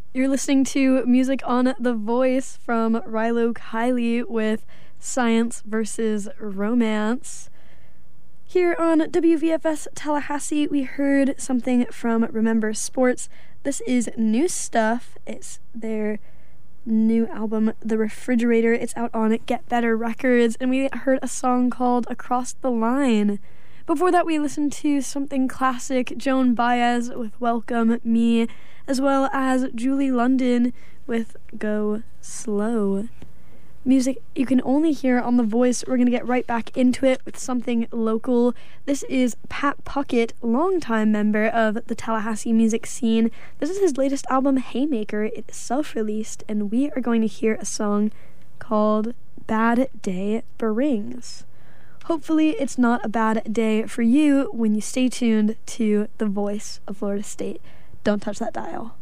You're listening to music on The Voice from Rilo Kiley with Science versus Romance. Here on WVFS Tallahassee, we heard something from Remember Sports. This is new stuff. It's their new album, The Refrigerator. It's out on Get Better Records, and we heard a song called Across the Line. Before that, we listened to something classic, Joan Baez with Welcome Me, as well as Julie London with Go Slow. Music you can only hear on The Voice. We're going to get right back into it with something local. This is Pat Puckett, longtime member of the Tallahassee music scene. This is his latest album, Haymaker. It is self-released, and we are going to hear a song called Bad Day Brings. Hopefully it's not a bad day for you when you stay tuned to The Voice of Florida State. Don't touch that dial.